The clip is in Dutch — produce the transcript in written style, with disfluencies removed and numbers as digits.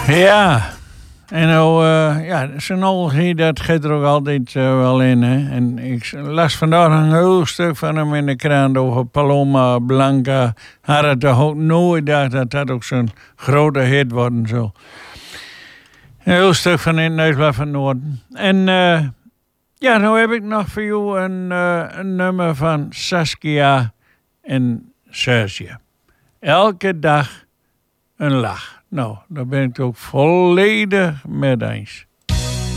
Ja, en nou, zo'nnologie, dat gaat er ook altijd wel in. Hè? En ik las vandaag een heel stuk van hem in de krant over Paloma Blanca. Had het toch ook nooit gedacht dat dat ook zo'n grote hit worden zou. Een heel stuk van in het Nieuwsblad van het Noorden. En nou heb ik nog voor jou een nummer van Saskia en Serge. Elke dag een lach. Nou, daar ben ik het ook volledig mee eens.